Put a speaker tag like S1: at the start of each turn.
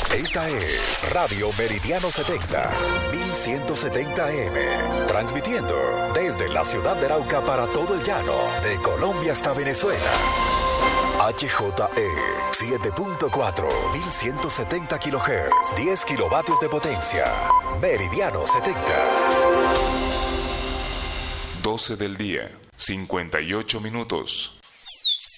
S1: Esta es Radio Meridiano 70, 1170 AM, transmitiendo desde la ciudad de Arauca para todo el llano, de Colombia hasta Venezuela. HJE 7.4, 1170 kHz, 10 kilovatios de potencia. Meridiano 70.
S2: 12 del día, 58 minutos.